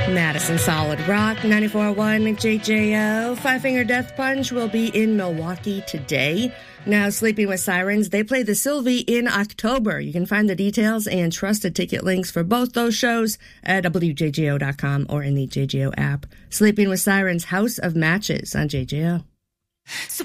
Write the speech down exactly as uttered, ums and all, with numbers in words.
Madison Solid Rock, ninety-four point one J J O. Five Finger Death Punch will be in Milwaukee today. Now, Sleeping with Sirens, they play the Sylvie in October. You can find the details and trusted ticket links for both those shows at W J J O dot com or in the J J O app. Sleeping with Sirens, House of Matches on J J O.